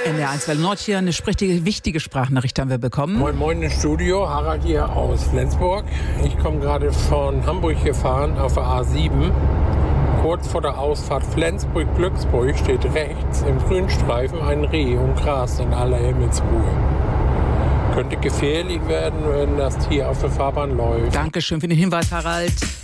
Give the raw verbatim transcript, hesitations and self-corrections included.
N D R eins Welle Nord hier, eine sprichtige, wichtige Sprachnachricht haben wir bekommen. Moin Moin im Studio, Harald hier aus Flensburg. Ich komme gerade von Hamburg gefahren auf der A sieben. Kurz vor der Ausfahrt Flensburg-Glücksburg steht rechts im Grünstreifen ein Reh und grast in aller Himmelsruhe. Könnte gefährlich werden, wenn das Tier auf der Fahrbahn läuft. Dankeschön für den Hinweis, Harald.